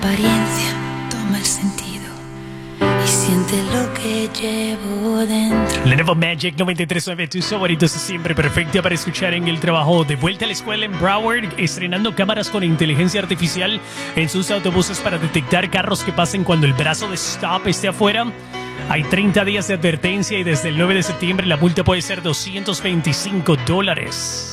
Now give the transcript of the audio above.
apariencia toma el sentido y siente lo que llevo dentro. Lenovo Magic 93.9, tus favoritos siempre perfecta para escuchar en el trabajo. De vuelta a la escuela en Broward, estrenando cámaras con inteligencia artificial en sus autobuses para detectar carros que pasen cuando el brazo de stop esté afuera. Hay 30 días de advertencia y desde el 9 de septiembre la multa puede ser $225.